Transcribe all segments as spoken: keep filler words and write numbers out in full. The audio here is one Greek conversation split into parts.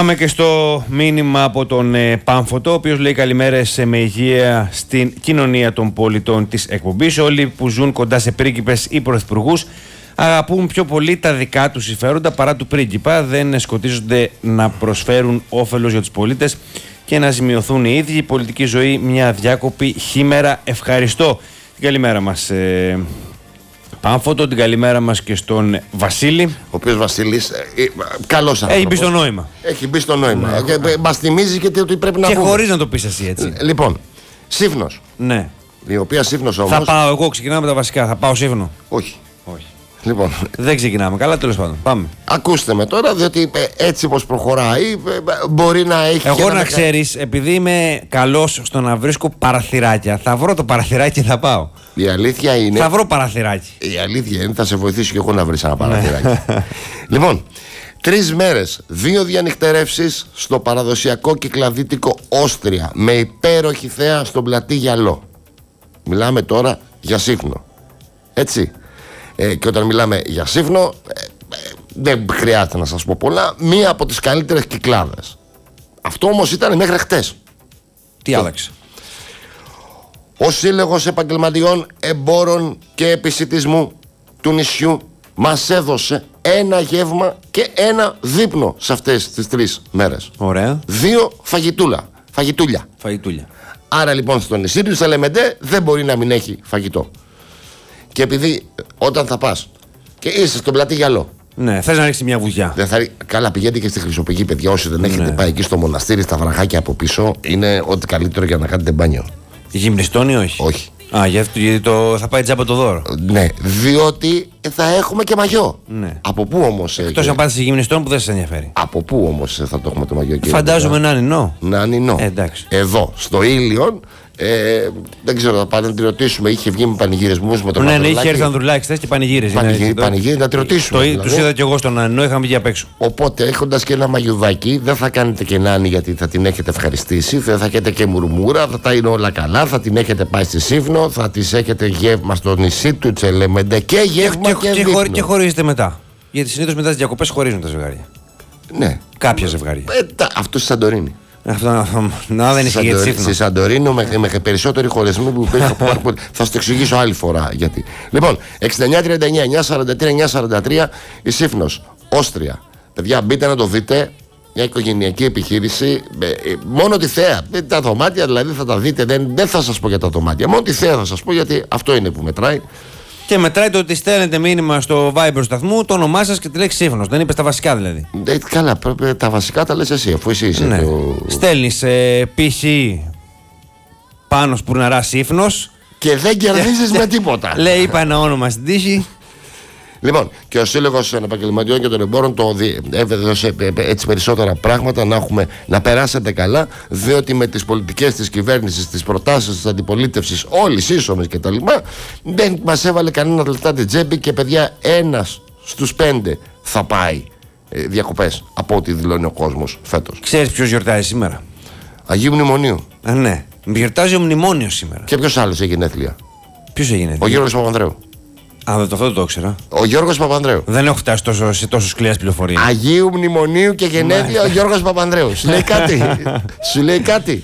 Πάμε και στο μήνυμα από τον ε, Πάμφωτο, ο οποίος λέει καλημέρες με υγεία στην κοινωνία των πολιτών της εκπομπής. Όλοι που ζουν κοντά σε πρίγκιπες ή πρωθυπουργούς αγαπούν πιο πολύ τα δικά τους συμφέροντα παρά του πρίγκιπα. Δεν σκοτίζονται να προσφέρουν όφελος για τους πολίτες και να ζημιωθούν οι ίδιοι. Η πολιτική ζωή μια αδιάκοπη χήμερα. Ευχαριστώ. Την καλημέρα μας ε, Πάμφωτο, την καλημέρα μας και στον Βασίλη. Ο οποίος Βασίλης, ε, ε, καλός άνθρωπος. Έχει μπει στο νόημα. Έχει μπει στο νόημα. Ναι. Ε, μας θυμίζει και ότι πρέπει να και πούμε. Και χωρίς να το πεις εσύ έτσι. Λοιπόν, Σύφνος. Ναι. Η οποία Σύφνος όμως. Θα πάω εγώ, ξεκινάμε τα βασικά. Θα πάω Σύφνο. Όχι. Όχι. Λοιπόν. Δεν ξεκινάμε. Καλά, τέλος πάντων. Πάμε. Ακούστε με τώρα, διότι ε, έτσι όπως προχωράει, ε, μπορεί να έχει. Εγώ να να ξέρεις, επειδή είμαι καλός στο να βρίσκω παραθυράκια, θα βρω το παραθυράκι και θα πάω. Η αλήθεια είναι. Θα βρω παραθυράκι. Η αλήθεια είναι, θα σε βοηθήσω και εγώ να βρεις ένα παραθυράκι. Λοιπόν, τρεις μέρες, δύο διανυκτερεύσεις στο παραδοσιακό κυκλαδίτικο Όστρια με υπέροχη θέα στον πλατή Γυαλό. Μιλάμε τώρα για Σύφνο. Έτσι. Ε, και όταν μιλάμε για Σύφνο, ε, ε, δεν χρειάζεται να σας πω πολλά. Μία από τις καλύτερες κυκλάδες. Αυτό όμως ήταν μέχρι χτες. Τι άλλαξε? Ο Σύλλογος Επαγγελματιών Εμπόρων και Επισιτισμού του νησιού μας έδωσε ένα γεύμα και ένα δείπνο σε αυτές τις τρεις μέρες. Ωραία. Δύο φαγητούλα, φαγητούλια. Φαγητούλια. Άρα λοιπόν στο νησί του Σελεμεντέ δεν μπορεί να μην έχει φαγητό. Και επειδή όταν θα πας και είσαι στον πλατή Γυαλό. Ναι, θες να ρίξεις μια βουλιά. Δεν θα... Καλά, πηγαίνετε και στη Χρυσοπηγή, παιδιά. Όσοι δεν έχετε ναι. πάει εκεί στο μοναστήρι, στα βραχάκια από πίσω, είναι ό,τι καλύτερο για να κάνετε μπάνιο. Γυμνιστών ή όχι? Όχι. Α, γιατί το, θα πάει τζάμπα το δώρο. Ναι, διότι θα έχουμε και μαγιό. Ναι. Από πού όμως? Εκτός αν πάτε σε γυμνιστών που δεν σας ενδιαφέρει. Από πού όμως θα το έχουμε το μαγιό, κύριε? Φαντάζομαι να είναι νο. Να είναι νο. Ε, εντάξει. Εδώ, στο Ήλιον, ε, δεν ξέρω, θα πάμε να τη ρωτήσουμε. Είχε βγει με πανηγυρισμούς με τον Ναι, ναι, είχε έρθει ο Ανδρουλάκης χθες και πανηγύριζε. Πανηγύρι, πανηγύρι, να τη ρωτήσουμε. Το, δηλαδή. Τους είδα και εγώ στον Ανινό, είχαμε βγει απ' έξω. Οπότε, έχοντας και ένα μαγιουδάκι, δεν θα κάνετε και νάνη γιατί θα την έχετε ευχαριστήσει. Δεν θα έχετε και μουρμούρα, θα τα είναι όλα καλά. Θα την έχετε πάει στη Σύφνο, θα της έχετε γεύμα στο νησί του Τσελεμεντέ και γεύμα και, και, και, και, και χωρίζετε μετά. Γιατί συνήθως μετά τις διακοπές χωρίζουν τα ζευγάρια. Ναι. Κάποια ζευγάρια. Ε, τα, αυτό στη Σαντορίνη. Αυτό να δεν ισχύει για τη Σύφνο. Στη Σαντορίνη με, με περισσότεροι χωρισμοί που υπήρχαν. Θα σου το εξηγήσω άλλη φορά γιατί. Λοιπόν, εξήντα εννιά τριάντα εννιά εννιακόσια σαράντα τρία εννιακόσια σαράντα τρία η Σύφνος, Όστρια. Παιδιά, μπείτε να το δείτε. Μια οικογενειακή επιχείρηση. Μόνο τη θέα. Τα δωμάτια δηλαδή θα τα δείτε. Δεν, δεν θα σας πω για τα δωμάτια. Μόνο τη θέα θα σας πω γιατί αυτό είναι που μετράει. Και μετράει το ότι στέλνετε μήνυμα στο Viber σταθμού το όνομά σας και τη λέξη Σύφνος. Δεν είπες τα βασικά δηλαδή. Ε, καλά, πρέπει, τα βασικά τα λες εσύ, αφού εσύ είσαι. Ναι. Το... Στέλνεις ε, π σ πάνω Σπουρναρά Σύφνος. Και δεν κερδίζεις με τίποτα. Λέει, είπα ένα όνομα στην τύχη. Λοιπόν, και ο Σύλλογος των Επαγγελματιών και των Εμπόρων το έδωσε έτσι περισσότερα πράγματα να, έχουμε, να περάσετε καλά, διότι με τις πολιτικές της κυβέρνησης, τις προτάσεις της αντιπολίτευσης, όλης ίσομες και τα λοιπά, δεν μας έβαλε κανένα λεφτά την τσέπη και παιδιά ένας στους πέντε θα πάει ε, διακοπές από ό,τι δηλώνει ο κόσμος φέτος. Ξέρεις ποιος γιορτάζει σήμερα? Αγίου Μνημονίου. Α, ναι, γιορτάζει ο Μνημόνιος σήμερα. Και ποιος άλλος έχει γενέθλια? Ποιος έγινε? Ο Γιώργος Παπανδρέου. Α, δεν το, αυτό δεν το ήξερα. Ο Γιώργος Παπανδρέου. Δεν έχω φτάσει τόσο, σε τόσο σκληρές πληροφορίες. Αγίου Μνημονίου και γενέθλια ο Γιώργος Παπανδρέου. Σου λέει κάτι? Σου λέει κάτι?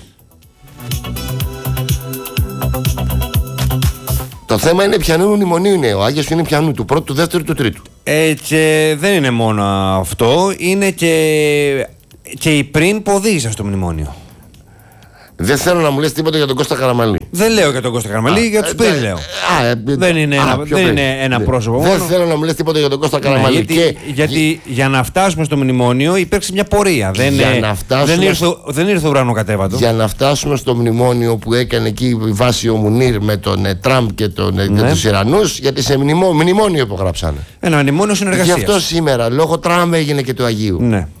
Το θέμα είναι ποιανού μνημονίου είναι. Ο Άγιος είναι ποιανού, του πρώτου, του δεύτερου, του τρίτου. Ε, και δεν είναι μόνο αυτό, είναι και, και οι πριν που οδήγησαν στο μνημόνιο. Δεν θέλω να μου λες τίποτα για τον Κώστα Καραμανλή. Δεν λέω για τον Κώστα Καραμανλή, για τους πριν λέω. Α, ε, δεν είναι α, ένα, δεν πριν. είναι ένα πρόσωπο Δεν μόνο. θέλω να μου λες τίποτα για τον Κώστα Καραμανλή. Ναι, γιατί και... γιατί για να φτάσουμε στο μνημόνιο υπήρξε μια πορεία. Δεν, για ε, να φτάσουμε... δεν, ήρθε, δεν ήρθε ουρανοκατέβατο. Για να φτάσουμε στο μνημόνιο που έκανε εκεί η βάση ο Μουνίρ με τον ε, Τραμπ και, τον, ε, ναι. και τους Ιρανούς, γιατί σε μνημό, μνημόνιο υπογράψανε. Ένα μνημόνιο συνεργασίας. Γι' αυτό σήμερα, λόγω Τραμπ έγινε και του Αγίου. Ναι.